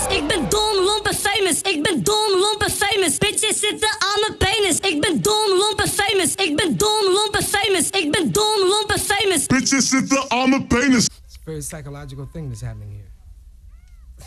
Ik ben dom, lomp en famous. Ik ben dom, lomp en famous. Bitches zitten aan mijn penis. Ik ben dom, lomp en famous. Ik ben dom, lomp en famous. Ik ben dom, lomp en famous. Bitches zitten aan mijn penis. It's a very psychological thing that's happening here.